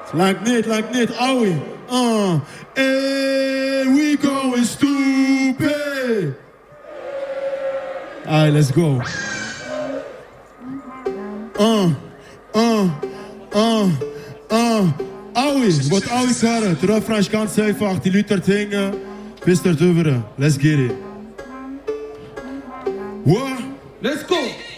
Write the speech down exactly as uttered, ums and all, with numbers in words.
Like niet, like niet, owie. Uh, hey, we going stupid. Alright, let's go. Uh, uh, uh, uh. Owie, wat owie zeggen. De refrein ist ganz einfach. Die Leute dort hingen. Bis dort rüber. Let's get it. What? Let's go.